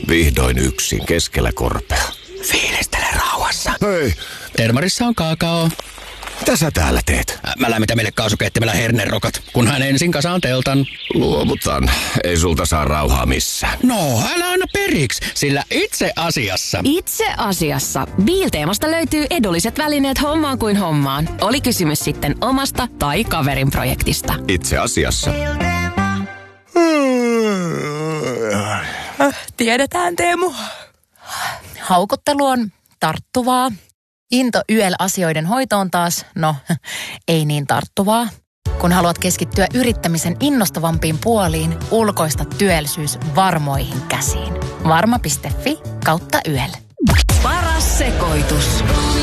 Vihdoin yksin keskellä korpea. Fiilistele rauhassa. Hei, Termarissa on kakao. mitä sä täällä teet? Mä lämmitän meille kaasukeittimellä hernerokat, kunhan ensin kasaan teltan. Luovutan. Ei sulta saa rauhaa missään. No, älä anna periksi, sillä itse asiassa Biilteemasta löytyy edulliset välineet hommaan kuin hommaan. Oli kysymys sitten omasta tai kaverin projektista. Itse asiassa. Tiedetään, Teemu. Haukottelu on tarttuvaa. Into YEL-asioiden hoitoon taas, no, ei niin tarttuvaa. Kun haluat keskittyä yrittämisen innostavampiin puoliin, ulkoista työllisyys varmoihin käsiin. Varma.fi/YEL. Paras sekoitus.